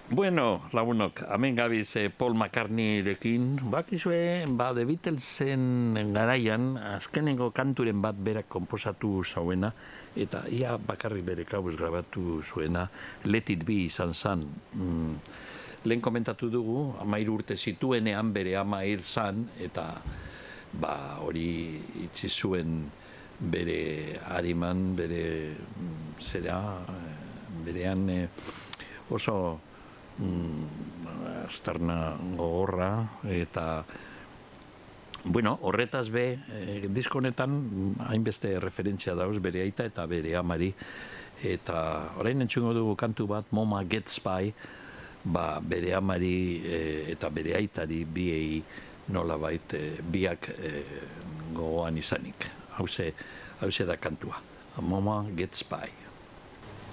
Bueno, lagunok, hemen gabiz Paul McCartneyrekin, bakizue, The Beatlesen garaian, azkenengo kanturen bat berak konposatu zauena, eta ia bakarrik bere kabuz grabatu zuena, Let It Be izan zan. Lehen komentatu dugu, 13 urte zituenean bere ama hil zan, eta hori itzi zuen bere hariman, bere berean oso aztarna gogorra, eta bueno, horretaz disko honetan hainbeste referentzia dauz bere aita eta bere amari, eta orain entzungo dugu kantu bat, Mama Gets By, bere amari eta bere aitari biei nolabait biak gogoan izanik. Hauze da kantua, Mama Gets By.